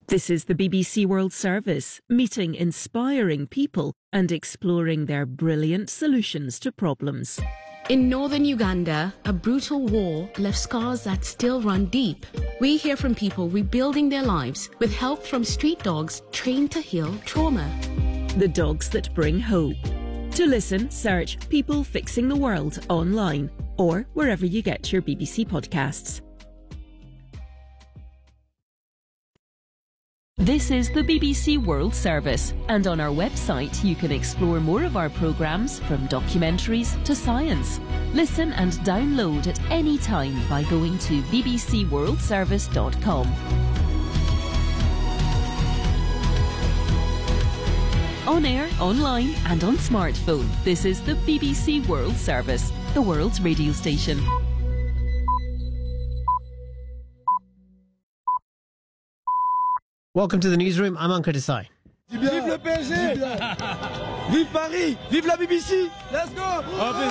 This is the BBC World Service, meeting inspiring people and exploring their brilliant solutions to problems. In northern Uganda, a brutal war left scars that still run deep. We hear from people rebuilding their lives with help from street dogs trained to heal trauma. The dogs that bring hope. To listen, search People Fixing the World online or wherever you get your BBC podcasts. This is the BBC World Service, and on our website you can explore more of our programmes, from documentaries to science. Listen and download at any time by going to bbcworldservice.com. On air, online and on smartphone, this is the BBC World Service, the world's radio station. Welcome to the newsroom. I'm Anka Desai. Vive le PSG! Vive Paris! Vive la BBC! Let's go!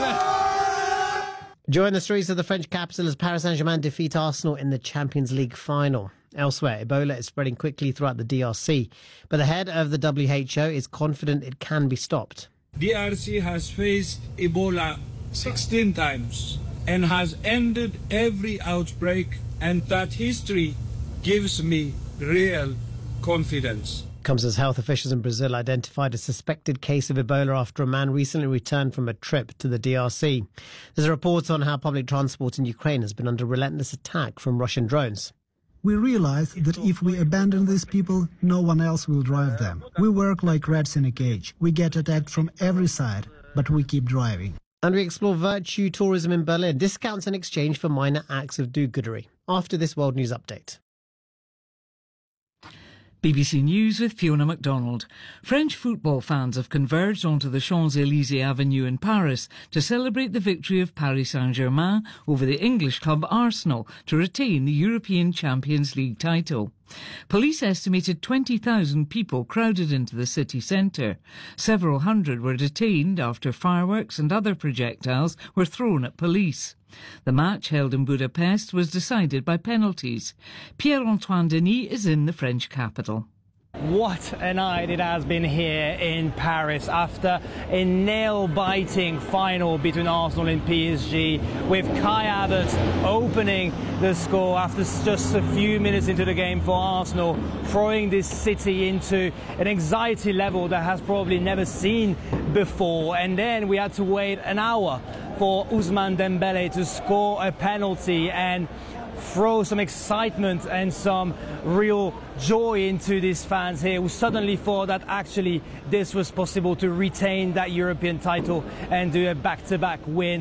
Join the streets of the French capital as Paris Saint-Germain defeat Arsenal in the Champions League final. Elsewhere, Ebola is spreading quickly throughout the DRC, but the head of the WHO is confident it can be stopped. DRC has faced Ebola 16 times and has ended every outbreak, and that history gives me real confidence. Comes as health officials in Brazil identified a suspected case of Ebola after a man recently returned from a trip to the DRC. There's a report on how public transport in Ukraine has been under relentless attack from Russian drones. We realize that if we abandon these people, no one else will drive them. We work like rats in a cage. We get attacked from every side, but we keep driving. And we explore virtue tourism in Berlin, discounts in exchange for minor acts of do-goodery. After this World News Update. BBC News with Fiona MacDonald. French football fans have converged onto the Champs-Élysées Avenue in Paris to celebrate the victory of Paris Saint-Germain over the English club Arsenal to retain the European Champions League title. Police estimated 20,000 people crowded into the city centre. Several hundred were detained after fireworks and other projectiles were thrown at police. The match, held in Budapest, was decided by penalties. Pierre-Antoine Denis is in the French capital. What a night it has been here in Paris after a nail-biting final between Arsenal and PSG, with Kai Havertz opening the score after just a few minutes into the game for Arsenal, throwing this city into an anxiety level that has probably never seen before. And then we had to wait an hour for Ousmane Dembele to score a penalty and throw some excitement and some real joy into these fans here, who suddenly thought that actually this was possible to retain that European title and do a back-to-back win.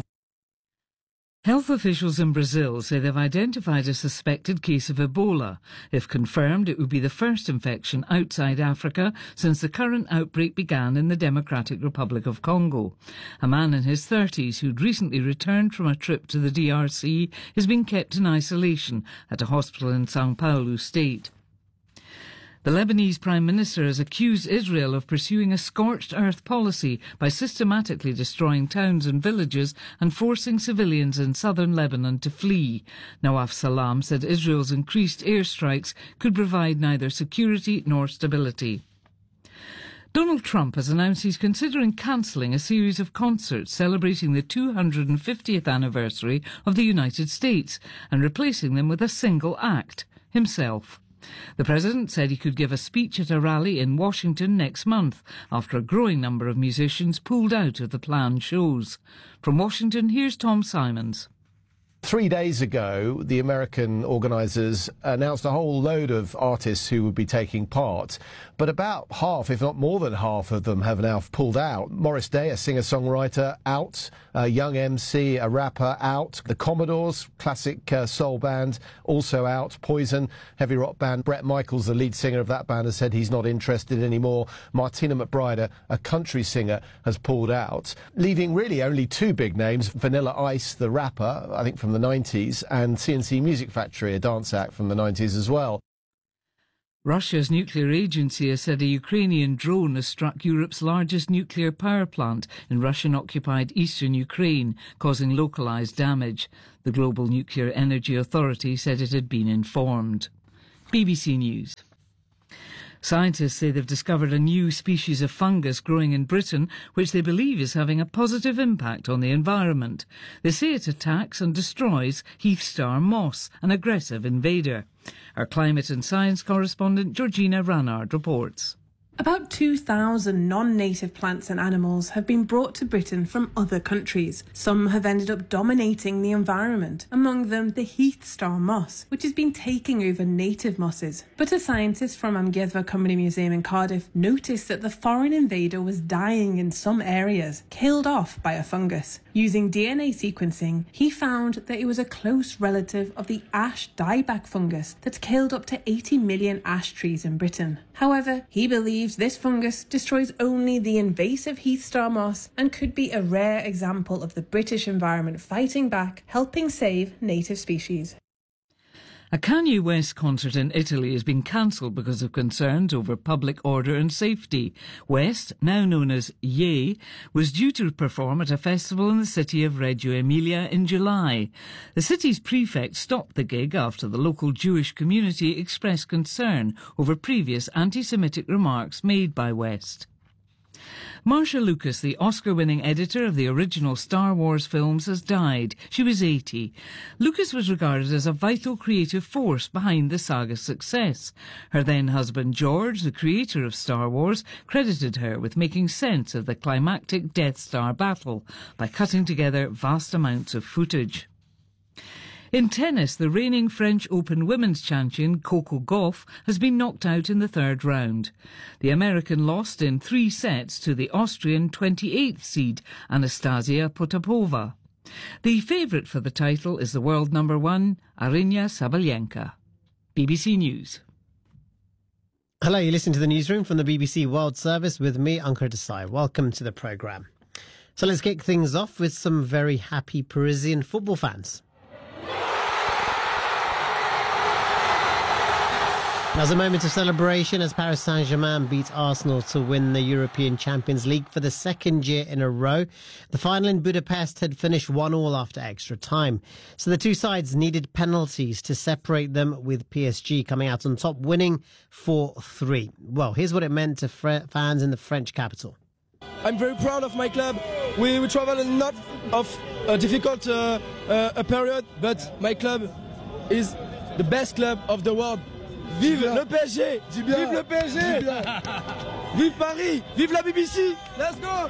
Health officials in Brazil say they've identified a suspected case of Ebola. If confirmed, it would be the first infection outside Africa since the current outbreak began in the Democratic Republic of Congo. A man in his 30s who'd recently returned from a trip to the DRC is being kept in isolation at a hospital in São Paulo state. The Lebanese Prime Minister has accused Israel of pursuing a scorched earth policy by systematically destroying towns and villages and forcing civilians in southern Lebanon to flee. Nawaf Salam said Israel's increased airstrikes could provide neither security nor stability. Donald Trump has announced he's considering cancelling a series of concerts celebrating the 250th anniversary of the United States and replacing them with a single act, himself. The president said he could give a speech at a rally in Washington next month after a growing number of musicians pulled out of the planned shows. From Washington, here's Tom Simons. 3 days ago, the American organisers announced a whole load of artists who would be taking part, but about half, if not more than half of them, have now pulled out. Morris Day, a singer-songwriter, out. A young MC, a rapper, out. The Commodores, classic soul band, also out. Poison, heavy rock band. Bret Michaels, the lead singer of that band, has said he's not interested anymore. Martina McBride, a country singer, has pulled out, leaving really only two big names: Vanilla Ice, the rapper, I think from the 90s, and CNC Music Factory, a dance act from the 90s as well. Russia's nuclear agency has said a Ukrainian drone has struck Europe's largest nuclear power plant in Russian-occupied eastern Ukraine, causing localised damage. The Global Nuclear Energy Authority said it had been informed. BBC News. Scientists say they've discovered a new species of fungus growing in Britain, which they believe is having a positive impact on the environment. They say it attacks and destroys heath star moss, an aggressive invader. Our climate and science correspondent Georgina Ranard reports. About 2,000 non-native plants and animals have been brought to Britain from other countries. Some have ended up dominating the environment, among them the heath star moss, which has been taking over native mosses. But a scientist from Amgueddfa Company Museum in Cardiff noticed that the foreign invader was dying in some areas, killed off by a fungus. Using DNA sequencing, he found that it was a close relative of the ash dieback fungus that killed up to 80 million ash trees in Britain. However, he believes this fungus destroys only the invasive heath star moss and could be a rare example of the British environment fighting back, helping save native species. A Kanye West concert in Italy has been cancelled because of concerns over public order and safety. West, now known as Ye, was due to perform at a festival in the city of Reggio Emilia in July. The city's prefect stopped the gig after the local Jewish community expressed concern over previous anti-Semitic remarks made by West. Marcia Lucas, the Oscar-winning editor of the original Star Wars films, has died. She was 80. Lucas was regarded as a vital creative force behind the saga's success. Her then-husband George, the creator of Star Wars, credited her with making sense of the climactic Death Star battle by cutting together vast amounts of footage. In tennis, the reigning French Open women's champion Coco Gauff has been knocked out in the third round. The American lost in 3 sets to the Austrian 28th seed Anastasia Potapova. The favourite for the title is the world number 1, Aryna Sabalenka. BBC News. Hello, you're listening to the newsroom from the BBC World Service with me, Ankur Desai. Welcome to the programme. So let's kick things off with some very happy Parisian football fans. As a moment of celebration as Paris Saint-Germain beat Arsenal to win the European Champions League for the second year in a row. The final in Budapest had finished 1-1 after extra time. So the two sides needed penalties to separate them, with PSG coming out on top, winning 4-3. Well, here's what it meant to fans in the French capital. I'm very proud of my club. We travel not of a difficult period, but my club is the best club of the world. Vive le PSG! Vive le PSG! Vive Paris! Vive la BBC! Let's go!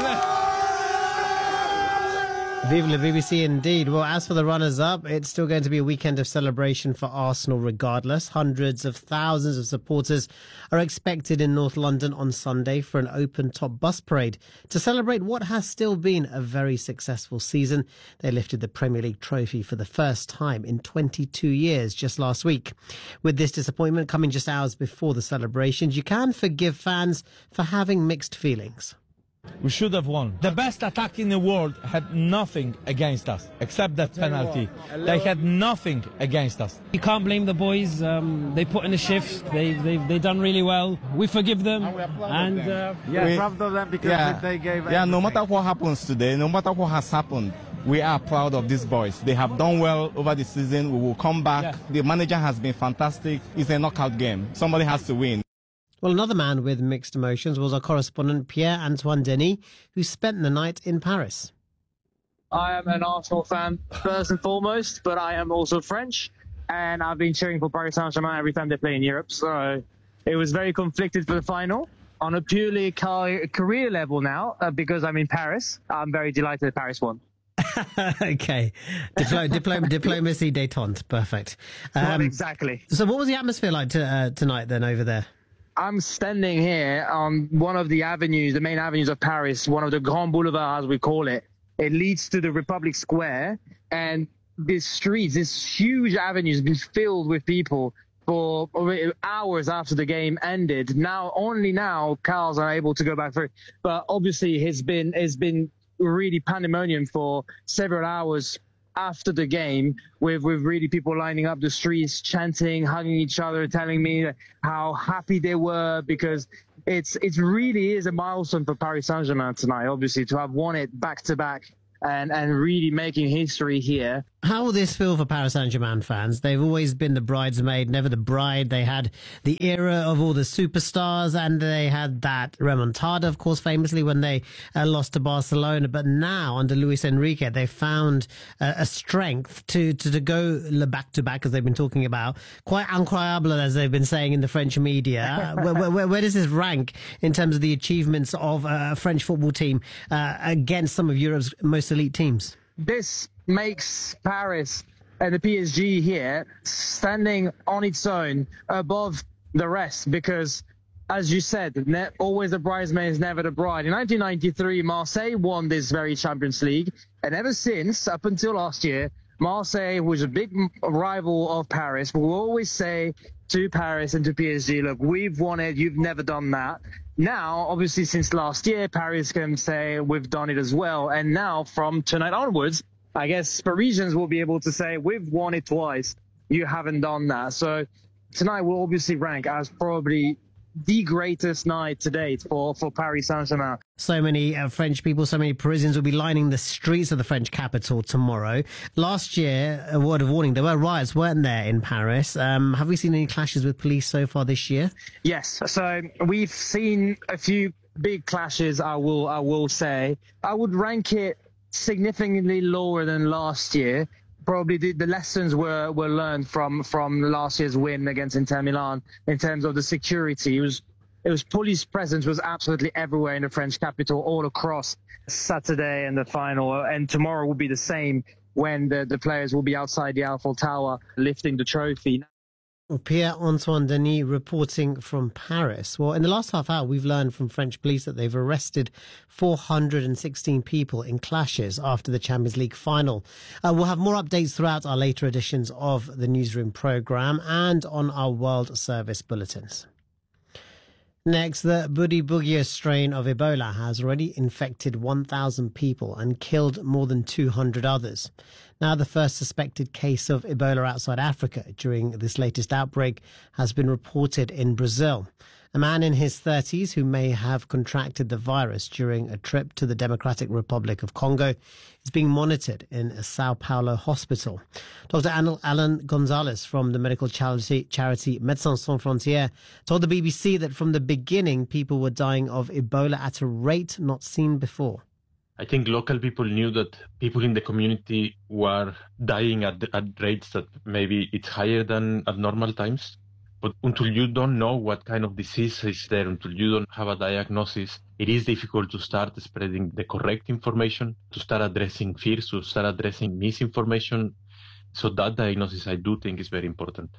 Vive la BBC indeed. Well, as for the runners-up, it's still going to be a weekend of celebration for Arsenal regardless. Hundreds of thousands of supporters are expected in North London on Sunday for an open-top bus parade to celebrate what has still been a very successful season. They lifted the Premier League trophy for the first time in 22 years just last week. With this disappointment coming just hours before the celebrations, you can forgive fans for having mixed feelings. We should have won. The best attack in the world had nothing against us, except that penalty. They had nothing against us. You can't blame the boys. They put in a shift. They've done really well. We forgive them. And proud of them because they gave... Yeah, no matter what happens today, no matter what has happened, we are proud of these boys. They have done well over the season. We will come back. Yeah. The manager has been fantastic. It's a knockout game. Somebody has to win. Well, another man with mixed emotions was our correspondent Pierre-Antoine Denis, who spent the night in Paris. I am an Arsenal fan, first and foremost, but I am also French, and I've been cheering for Paris Saint-Germain every time they play in Europe, so it was very conflicted for the final. On a purely career level now, because I'm in Paris, I'm very delighted that Paris won. Okay. Diplomacy détente. Perfect. Exactly. So what was the atmosphere like tonight then over there? I'm standing here on one of the avenues, the main avenues of Paris, one of the Grand Boulevards, as we call it. It leads to the Republic Square, and these streets, this huge avenue has been filled with people for hours after the game ended. Only now, cars are able to go back through. But obviously, it's been really pandemonium for several hours after the game, with really people lining up the streets, chanting, hugging each other, telling me how happy they were, because it really is a milestone for Paris Saint-Germain tonight, obviously, to have won it back-to-back and really making history here. How will this feel for Paris Saint-Germain fans? They've always been the bridesmaid, never the bride. They had the era of all the superstars, and they had that remontada, of course, famously when they lost to Barcelona. But now, under Luis Enrique, they found a strength to go back-to-back, as they've been talking about. Quite incroyable, as they've been saying in the French media. Where does this rank in terms of the achievements of a French football team against some of Europe's most elite teams? This makes Paris and the PSG here standing on its own above the rest because, as you said, always the bridesmaid is never the bride. In 1993, Marseille won this very Champions League, and ever since, up until last year, Marseille was a big rival of Paris. We'll always say to Paris and to PSG, look, we've won it, you've never done that. Now, obviously, since last year, Paris can say we've done it as well. And now, from tonight onwards, I guess Parisians will be able to say, we've won it twice. You haven't done that. So tonight will obviously rank as probably the greatest night to date for Paris Saint-Germain. So many French people, so many Parisians will be lining the streets of the French capital tomorrow. Last year, a word of warning, there were riots, weren't there, in Paris? Have we seen any clashes with police so far this year? Yes. So we've seen a few big clashes, I will say. I would rank it significantly lower than last year. Probably the lessons were learned from last year's win against Inter Milan in terms of the security. It was police presence was absolutely everywhere in the French capital, all across Saturday and the final, and tomorrow will be the same when the players will be outside the Eiffel Tower lifting the trophy. Well, Pierre-Antoine Denis reporting from Paris. Well, in the last half hour, we've learned from French police that they've arrested 416 people in clashes after the Champions League final. We'll have more updates throughout our later editions of the Newsroom programme and on our World Service bulletins. Next, the Bundibugyo strain of Ebola has already infected 1,000 people and killed more than 200 others. Now, the first suspected case of Ebola outside Africa during this latest outbreak has been reported in Brazil. A man in his 30s who may have contracted the virus during a trip to the Democratic Republic of Congo is being monitored in a Sao Paulo hospital. Dr. Alan Gonzalez from the medical charity Médecins Sans Frontières told the BBC that from the beginning people were dying of Ebola at a rate not seen before. I think local people knew that people in the community were dying at rates that maybe it's higher than at normal times. But until you don't know what kind of disease is there, until you don't have a diagnosis, it is difficult to start spreading the correct information, to start addressing fears, to start addressing misinformation. So that diagnosis, I do think, is very important.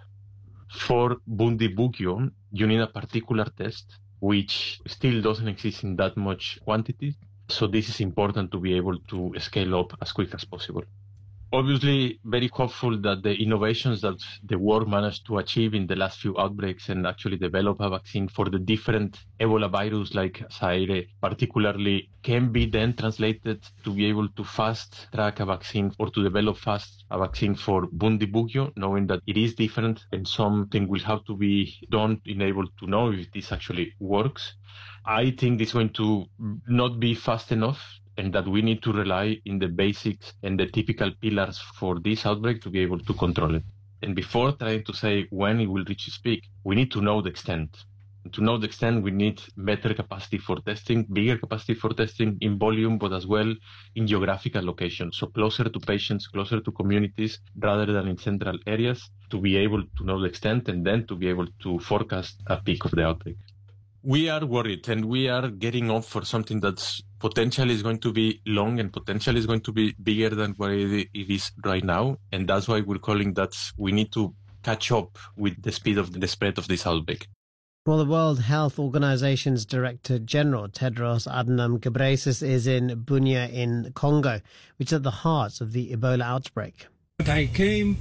For Bundibugyo, you need a particular test, which still doesn't exist in that much quantity. So this is important to be able to scale up as quick as possible. Obviously, very hopeful that the innovations that the world managed to achieve in the last few outbreaks and actually develop a vaccine for the different Ebola virus like Zaire particularly can be then translated to be able to fast track a vaccine or to develop fast a vaccine for Bundibugyo, knowing that it is different and something will have to be done in able to know if this actually works. I think it's going to not be fast enough, and that we need to rely in the basics and the typical pillars for this outbreak to be able to control it. And before trying to say when it will reach its peak, we need to know the extent. And to know the extent, we need better capacity for testing, bigger capacity for testing in volume, but as well in geographical locations. So closer to patients, closer to communities, rather than in central areas, to be able to know the extent and then to be able to forecast a peak of the outbreak. We are worried, and we are getting off for something that's potentially is going to be long and potentially is going to be bigger than what it is right now. And that's why we're calling that we need to catch up with the speed of the spread of this outbreak. Well, the World Health Organization's Director General, Tedros Adhanom Ghebreyesus, is in Bunia in Congo, which is at the heart of the Ebola outbreak. I came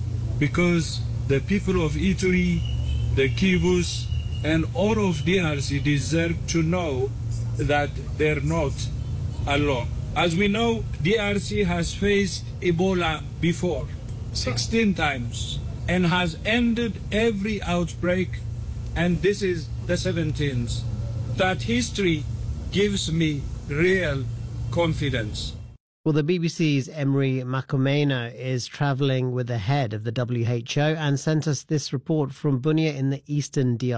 because the people of Ituri, the Kivus, and all of DRC deserve to know that they're not alone. As we know, DRC has faced Ebola before, 16 times, and has ended every outbreak, and this is the 17th. That history gives me real confidence. Well, the BBC's Emery Makomena is travelling with the head of the WHO and sent us this report from Bunia in the eastern DRC.